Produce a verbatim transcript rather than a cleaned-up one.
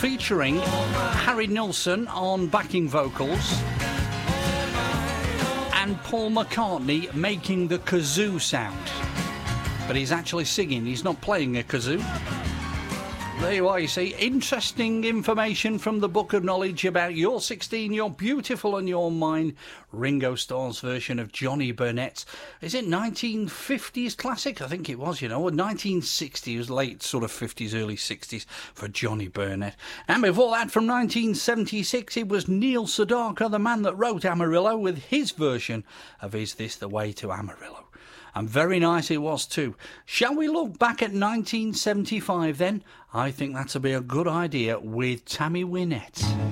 featuring Harry Nilsson on backing vocals and Paul McCartney making the kazoo sound. But he's actually singing, he's not playing a kazoo. There you are, you see. Interesting information from the Book of Knowledge about You're sixteen, You're Beautiful and You're Mine. Ringo Starr's version of Johnny Burnett's, is it nineteen fifties classic? I think it was, you know, or nineteen sixties, late sort of fifties, early sixties for Johnny Burnett. And before that, from nineteen seventy-six, it was Neil Sedaka, the man that wrote Amarillo, with his version of Is This the Way to Amarillo? And very nice it was too. Shall we look back at nineteen seventy-five then? I think that'll be a good idea with Tammy Wynette.